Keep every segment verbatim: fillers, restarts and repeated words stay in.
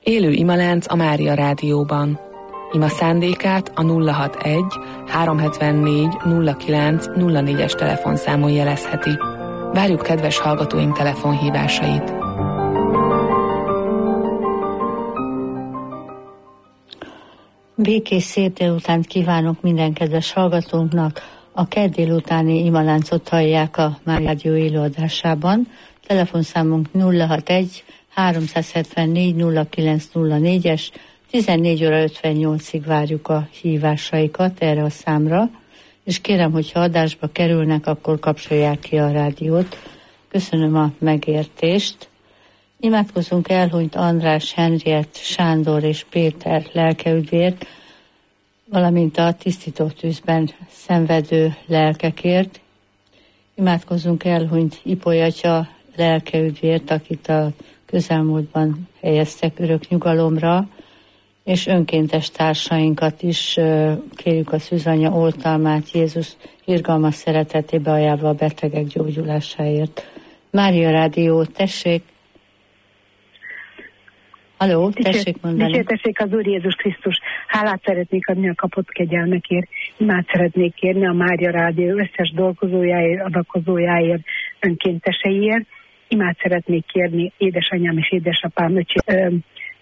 Élő imalánc a Mária Rádióban. Ima szándékát a nulla hatvanegy háromszázhetvennégy nulla kilenc nulla négyes telefonszámon jelezheti. Várjuk kedves hallgatóink telefonhívásait. Békés szép délutánt kívánok minden kedves hallgatónknak. A kedd délutáni imaláncot hallják a Mária Rádió élőadásában. Telefonszámunk nulla hatvanegy háromszázhetvennégy nulla kilenc nulla négyes. tizennégy óra ötvennyolcig várjuk a hívásaikat erre a számra, és kérem, hogyha adásba kerülnek, akkor kapcsolják ki a rádiót. Köszönöm a megértést. Imádkozunk elhunyt András, Henriett, Sándor és Péter lelkeügyért, valamint a tisztító tűzben szenvedő lelkekért. Imádkozunk elhunyt Ipoly atya lelkeügyért, akit a közelmúltban helyeztek örök nyugalomra, és önkéntes társainkat is kérjük a Szűzanya oltalmát Jézus irgalmas szeretetébe ajánlva a betegek gyógyulásáért. Mária Rádió, tessék! Halló, tessék mondani. Dicsértessék az Úr Jézus Krisztus. Hálát szeretnék adni a kapott kegyelmekért. Imát szeretnék kérni a Mária Rádió összes dolgozójáért, adakozójáért, önkénteseiért. Imát szeretnék kérni édesanyám és édesapám öcsém.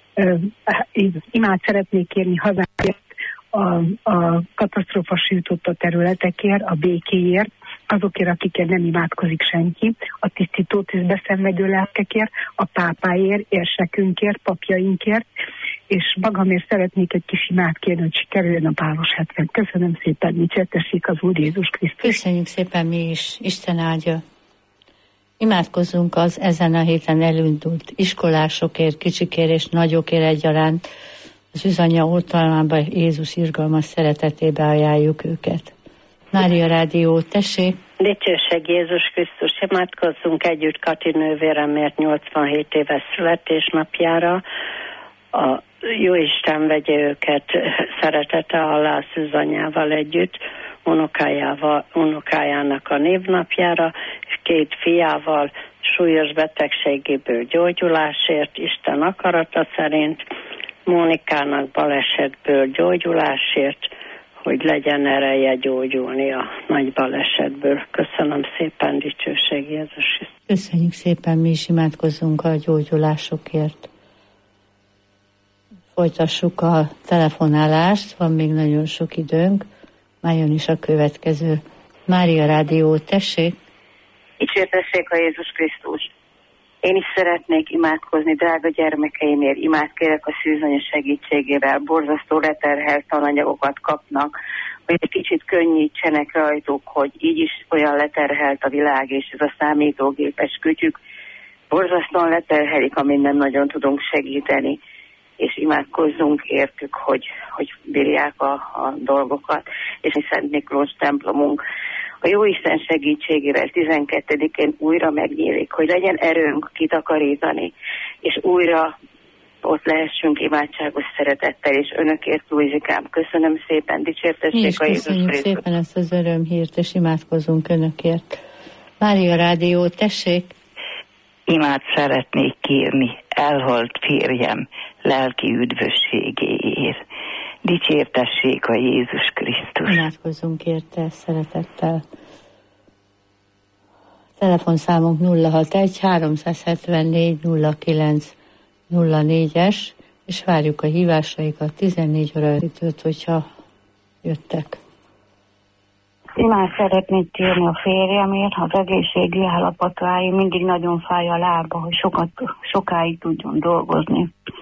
Imát szeretnék kérni hazáért, a, a katasztrófa sújtotta területekért, a békéért, azokért, akikért nem imádkozik senki, a tisztító tűzbe szenvedő lelkekért, a pápáért, érsekünkért, papjainkért, és magamért szeretnék egy kis imát kérni, hogy sikerüljön a páros hetven. Köszönöm szépen, dicsértessék az Úr Jézus Krisztus. Köszönjük szépen mi is, Isten áldja. Imádkozzunk az ezen a héten elindult iskolásokért, kicsikért és nagyokért egyaránt. Az Szűzanya oltalmába Jézus irgalmas szeretetébe ajánljuk őket. Mária Rádió, tessék! Dicsőség Jézus Krisztus, imádkozzunk együtt Kati nővéremért nyolcvanhét éves születésnapjára. A Jóisten vegye őket szeretete alá Szűzanyával együtt, unokájával, unokájának a névnapjára, és két fiával súlyos betegségéből gyógyulásért, Isten akarata szerint, Mónikának balesetből gyógyulásért, hogy legyen ereje gyógyulni a nagy balesetből. Köszönöm szépen, dicsőség Jézus. Köszönjük szépen, mi is imádkozzunk a gyógyulásokért. Folytassuk a telefonálást, van még nagyon sok időnk, már jön is a következő. Mária Rádió, tessék! Dicsértessék a Jézus Krisztus! Én is szeretnék imádkozni drága gyermekeimért, imádkérek a Szűzanya segítségével, borzasztó leterhelt tananyagokat kapnak, hogy egy kicsit könnyítsenek rajtuk, hogy így is olyan leterhelt a világ, és ez a számítógépes kütyük borzasztóan leterhelik, amin nem nagyon tudunk segíteni, és imádkozzunk értük, hogy, hogy bírják a, a dolgokat, és a Szent Miklós templomunk a Jóisten segítségével tizenkettedikén újra megnyílik, hogy legyen erőnk kitakarítani, és újra ott lehessünk imádságos szeretettel, és önökért, Lujzikám. Köszönöm szépen, dicsértessék a Jézus Krisztus. Köszönjük szépen ezt az örömhírt, és imádkozunk önökért. Mária Rádió, tessék! Imát szeretnék kérni elhalt férjem lelki üdvösségéért. Dicsértessék a Jézus Krisztus. Imádkozzunk érte szeretettel. Telefonszámunk nulla hatvanegy háromszázhetvennégy nulla kilenc nulla négyes, és várjuk a hívásaikat tizennégy óra időt, hogyha jöttek. Imát szeretnék kérni a férjemért, az egészségi állapotáig mindig nagyon fáj a lába, hogy sokat, sokáig tudjon dolgozni.